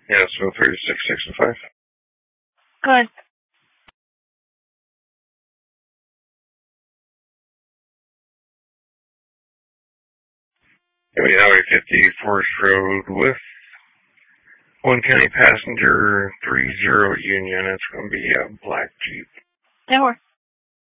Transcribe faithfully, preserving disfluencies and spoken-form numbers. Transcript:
Yeah, so thirty-six, six, and five. Good. County Highway fifty, Forest Road with one county passenger, three zero Union. It's going to be a black Jeep. That works.